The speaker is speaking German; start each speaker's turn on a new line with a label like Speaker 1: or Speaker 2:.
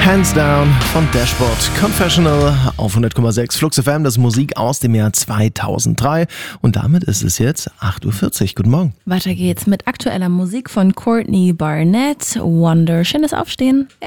Speaker 1: Hands Down von Dashboard Confessional auf 100,6 Flux FM, das ist Musik aus dem Jahr 2003 und damit ist es jetzt 8.40 Uhr. Guten Morgen.
Speaker 2: Weiter geht's mit aktueller Musik von Courtney Barnett. Wonder. Schönes Aufstehen.